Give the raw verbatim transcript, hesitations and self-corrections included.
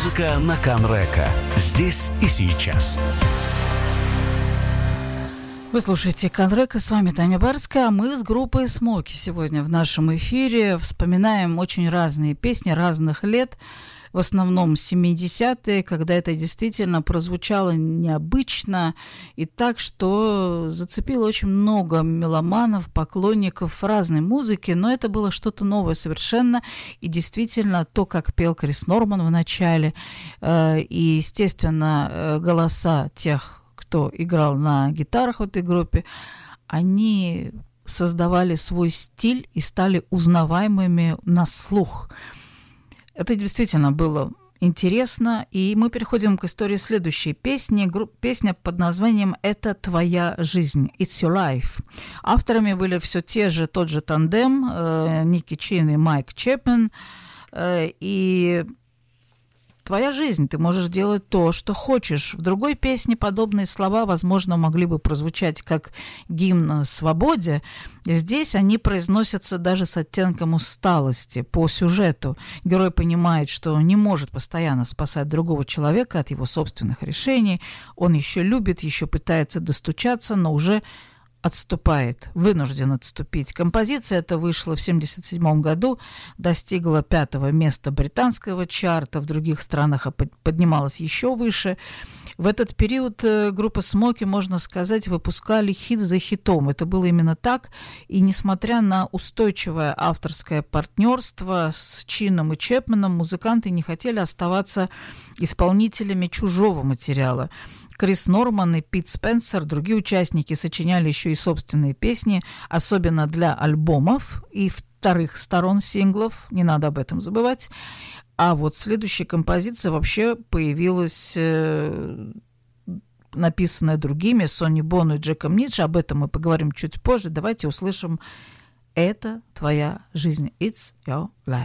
Музыка на Канрека. Здесь и сейчас. Вы слушаете Канрека, с вами Таня Барская, а мы с группой Смоки сегодня в нашем эфире вспоминаем очень разные песни разных лет, в основном семидесятые, когда это действительно прозвучало необычно и так, что зацепило очень много меломанов, поклонников разной музыки, но это было что-то новое совершенно, и действительно то, как пел Крис Норман в начале, э, и, естественно, э, голоса тех, кто играл на гитарах в этой группе, они создавали свой стиль и стали узнаваемыми на слух. Это действительно было интересно, и мы переходим к истории следующей песни. Гру- песня под названием «Это твоя жизнь», «It's your life». Авторами были все те же, тот же тандем, э, Ники Чин и Майк Чепмен, э, и твоя жизнь, ты можешь делать то, что хочешь. В другой песне подобные слова, возможно, могли бы прозвучать как гимн свободе. Здесь они произносятся даже с оттенком усталости по сюжету. Герой понимает, что не может постоянно спасать другого человека от его собственных решений. Он еще любит, еще пытается достучаться, но уже отступает, вынужден отступить. Композиция эта вышла в семьдесят седьмом году, достигла пятого места британского чарта, в других странах поднималась еще выше. В этот период группа Смоки, можно сказать, выпускали хит за хитом. Это было именно так, и несмотря на устойчивое авторское партнерство с Чином и Чепменом, музыканты не хотели оставаться исполнителями чужого материала. Крис Норман и Пит Спенсер, другие участники, сочиняли еще и собственные песни, особенно для альбомов и вторых сторон синглов, не надо об этом забывать. А вот следующая композиция вообще появилась, э, написанная другими, Сонни Бону и Джеком Ниджи, об этом мы поговорим чуть позже. Давайте услышим «Это твоя жизнь», «It's your life».